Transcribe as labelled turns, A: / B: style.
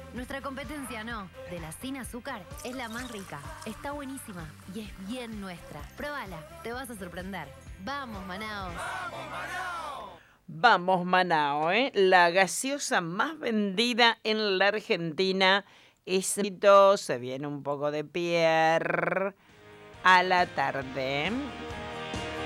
A: Nuestra competencia no. De la sin azúcar es la más rica. Está buenísima y es bien nuestra. Próbala, te vas a sorprender. ¡Vamos, Manaos!
B: Vamos, Manao, ¿eh? La gaseosa más vendida en la Argentina es Se viene un poco de Pierre a la tarde.